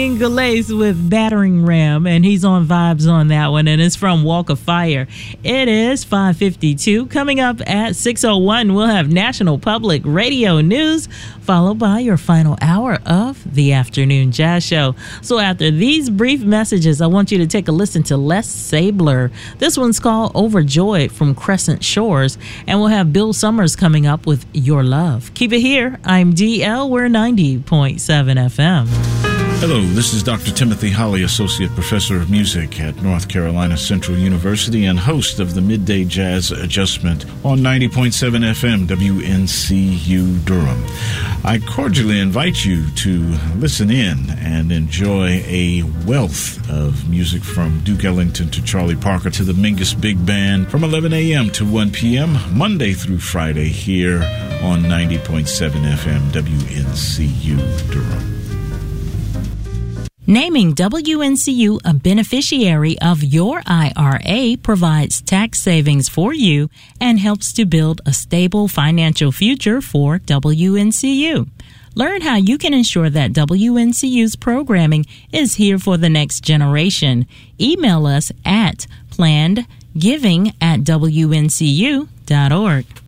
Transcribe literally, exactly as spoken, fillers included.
Galais with Battering Ram, and he's on vibes on that one, and it's from Walk of Fire. It is five fifty-two. Coming up at six oh one, we'll have National Public Radio News, followed by your final hour of the Afternoon Jazz Show. So after these brief messages, I want you to take a listen to Les Sabler. This one's called Overjoyed from Crescent Shores, and we'll have Bill Summers coming up with Your Love. Keep it here. I'm D L. We're ninety point seven F M. Hello, this is Doctor Timothy Holly, Associate Professor of Music at North Carolina Central University and host of the Midday Jazz Adjustment on ninety point seven F M W N C U Durham. I cordially invite you to listen in and enjoy a wealth of music from Duke Ellington to Charlie Parker to the Mingus Big Band from eleven a.m. to one p.m. Monday through Friday here on ninety point seven F M W N C U Durham. Naming W N C U a beneficiary of your I R A provides tax savings for you and helps to build a stable financial future for W N C U. Learn how you can ensure that W N C U's programming is here for the next generation. Email us at planned giving at W N C U dot org.